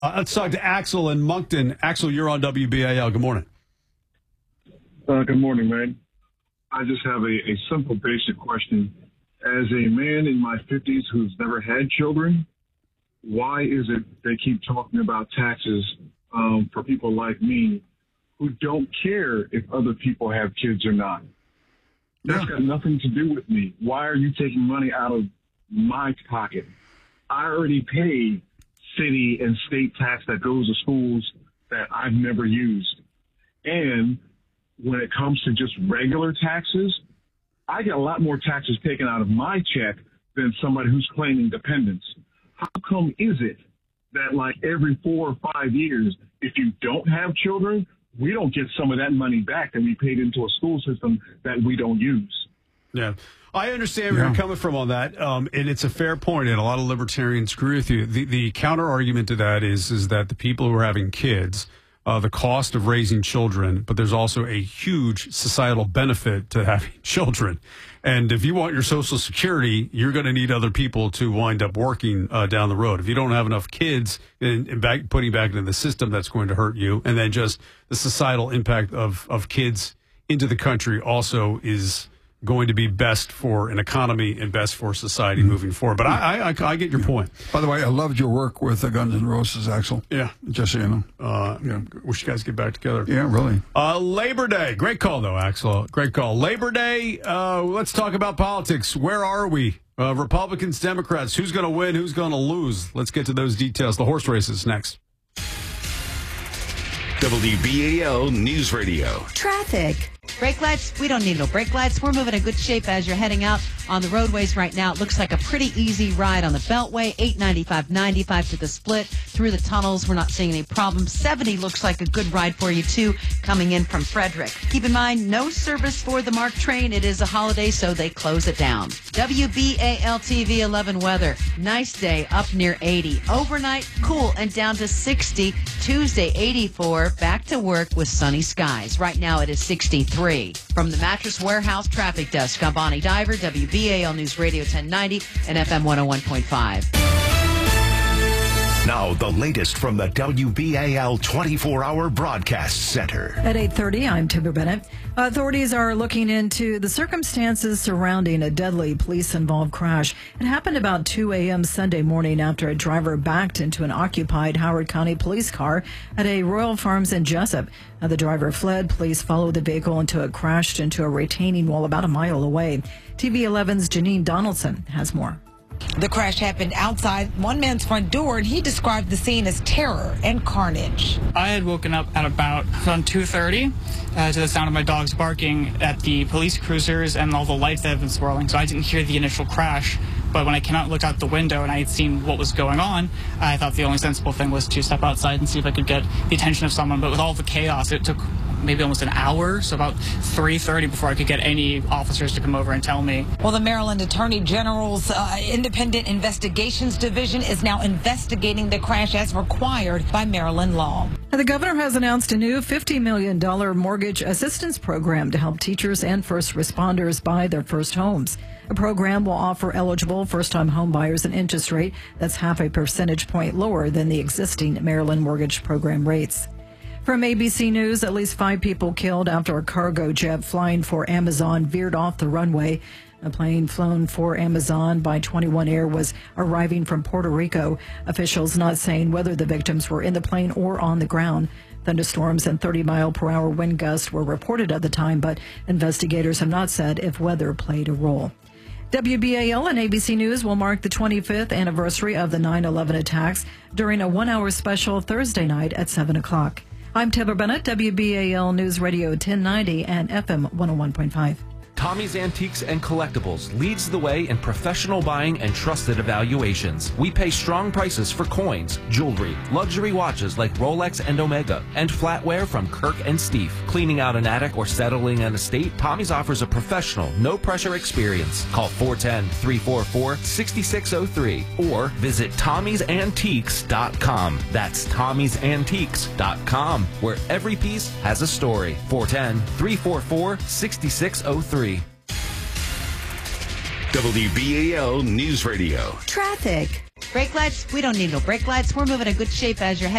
Let's talk to Axel in Moncton. Axel, you're on WBAL. Good morning. Good morning, man. I just have a simple, basic question. As a man in my 50s who's never had children, why is it they keep talking about taxes for people like me who don't care if other people have kids or not? That's got nothing to do with me. Why are you taking money out of my pocket? I already pay city and state tax that goes to schools that I've never used. And when it comes to just regular taxes, I get a lot more taxes taken out of my check than somebody who's claiming dependents. How come is it that like every 4 or 5 years, if you don't have children, we don't get some of that money back that we paid into a school system that we don't use? Yeah. I understand where you're coming from on that, and it's a fair point, and a lot of libertarians agree with you. The counter argument to that is that the people who are having kids, the cost of raising children, but there's also a huge societal benefit to having children. And if you want your Social Security, you're going to need other people to wind up working down the road. If you don't have enough kids and putting back into the system, that's going to hurt you. And then just the societal impact of kids into the country also is going to be best for an economy and best for society moving forward. But I get your point. By the way, I loved your work with the Guns N' Roses, Axel. Yeah. Just so you know. Wish you guys get back together. Yeah, really. Labor Day. Great call, though, Axel. Great call. Labor Day, let's talk about politics. Where are we? Republicans, Democrats, who's going to win, who's going to lose? Let's get to those details. The horse races next. WBAL News Radio. Traffic. Brake lights, we don't need no brake lights. We're moving in good shape as you're heading out on the roadways right now. It looks like a pretty easy ride on the Beltway. 895, 95 to the split. Through the tunnels, we're not seeing any problems. 70 looks like a good ride for you, too, coming in from Frederick. Keep in mind, no service for the MARC train. It is a holiday, so they close it down. WBAL TV 11 weather. Nice day, up near 80. Overnight, cool and down to 60. Tuesday, 84. Back to work with sunny skies. Right now, it is 63. From the Mattress Warehouse Traffic Desk, I'm Bonnie Diver, WBAL News Radio 1090 and FM 101.5. Now, the latest from the WBAL 24-hour broadcast center. At 8:30, I'm Timber Bennett. Authorities are looking into the circumstances surrounding a deadly police-involved crash. It happened about 2 a.m. Sunday morning after a driver backed into an occupied Howard County police car at a Royal Farms in Jessup. The driver fled. Police followed the vehicle until it crashed into a retaining wall about a mile away. TV 11's Janine Donaldson has more. The crash happened outside one man's front door, and he described the scene as terror and carnage. I had woken up at about around 2:30 to the sound of my dogs barking at the police cruisers and all the lights that have been swirling, so I didn't hear the initial crash. But when I came out and looked out the window and I had seen what was going on, I thought the only sensible thing was to step outside and see if I could get the attention of someone. But with all the chaos, it took maybe almost an hour, so about 3:30 before I could get any officers to come over and tell me. Well, the Maryland Attorney General's Independent Investigations Division is now investigating the crash as required by Maryland law. The governor has announced a new $50 million mortgage assistance program to help teachers and first responders buy their first homes. The program will offer eligible first-time home buyers an interest rate that's 0.5 percentage point lower than the existing Maryland mortgage program rates. From ABC News, at least 5 people killed after a cargo jet flying for Amazon veered off the runway. A plane flown for Amazon by 21 Air was arriving from Puerto Rico. Officials not saying whether the victims were in the plane or on the ground. Thunderstorms and 30-mile-per-hour wind gusts were reported at the time, but investigators have not said if weather played a role. WBAL and ABC News will mark the 25th anniversary of the 9/11 attacks during a 1-hour special Thursday night at 7 o'clock. I'm Timber Bennett, WBAL News Radio 1090 and FM 101.5. Tommy's Antiques and Collectibles leads the way in professional buying and trusted evaluations. We pay strong prices for coins, jewelry, luxury watches like Rolex and Omega, and flatware from Kirk and Steve. Cleaning out an attic or settling an estate, Tommy's offers a professional, no-pressure experience. Call 410-344-6603 or visit Tommy'sAntiques.com. That's Tommy'sAntiques.com, where every piece has a story. 410-344-6603. WBAL News Radio. Traffic. Brake lights? We don't need no brake lights. We're moving in good shape as you're heading